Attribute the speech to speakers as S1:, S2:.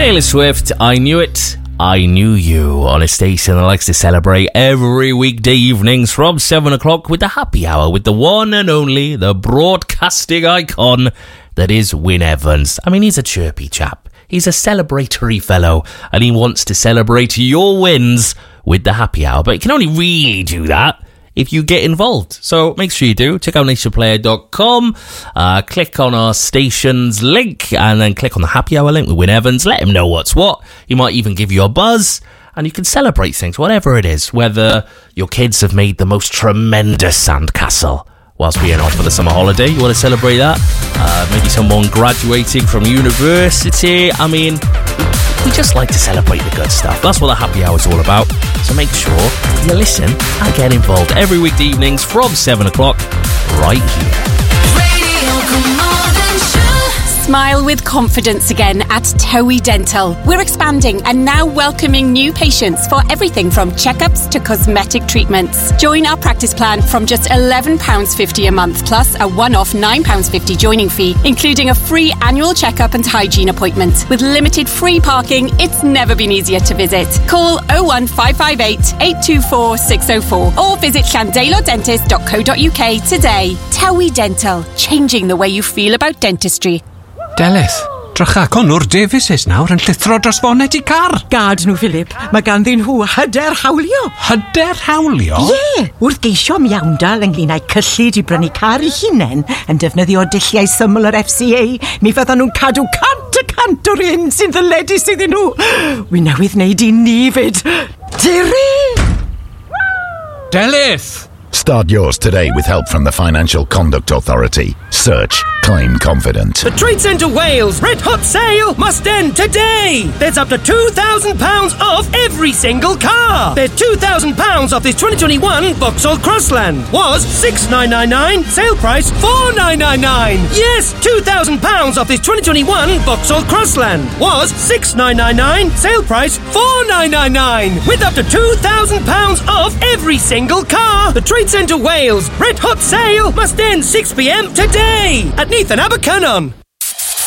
S1: Taylor Swift, I Knew It, I Knew You, on a station that likes to celebrate every weekday evenings from 7 o'clock with the happy hour with the one and only, the broadcasting icon that is Wyn Evans. I mean, he's a chirpy chap. He's a celebratory fellow, and he wants to celebrate your wins with the happy hour. But he can only really do that if you get involved. So make sure you do. Check out nationplayer.com, click on our station's link, and then click on the happy hour link with Wyn Evans. Let him know what's what. He might even give you a buzz, and you can celebrate things, whatever it is. Whether your kids have made the most tremendous sandcastle whilst being off for the summer holiday, you want to celebrate that. Maybe someone graduating from university. I mean, we just like to celebrate the good stuff. That's what the happy hour is all about. So make sure you listen and get involved every weekday evenings from 7 o'clock right here.
S2: Smile with confidence again at Towie Dental. We're expanding and now welcoming new patients for everything from checkups to cosmetic treatments. Join our practice plan from just £11.50 a month plus a one-off £9.50 joining fee, including a free annual checkup and hygiene appointment. With limited free parking, it's never been easier to visit. Call 01558 824 604 or visit llandeilodentist.co.uk today. Towie Dental, changing the way you feel about dentistry.
S3: Delith, drycha, Conwr Davies nawr yn llithro dros fonet I car.
S4: Gad nhw, Philip. Mae ganddyn nhw hyder hawlio.
S3: Hyder hawlio?
S4: Ie, wrth geisio miawndal ynglyn â'i cyllid I brynu car I hunain yn defnyddio dulliau syml yr FCA, mi fyddan nhw'n cadw cant y cant o'r un sy'n ddyledus iddyn nhw. Wi newydd wneud I ni fyd. Diri!
S3: Delith!
S5: Start yours today with help from the Financial Conduct Authority. Search Claim Confident.
S6: The Trade Centre Wales Red Hot Sale must end today. There's up to £2,000 off every single car. There's £2,000 off this 2021 Vauxhall Crossland. Was $6,999, sale price $4,999. Yes, £2,000 off this 2021 Vauxhall Crossland. Was $6,999, sale price $4,999. With up to £2,000 off every single car. The Trade Centre Wales Red Hot Sale must end 6 p.m. today at Neath and Abercynon.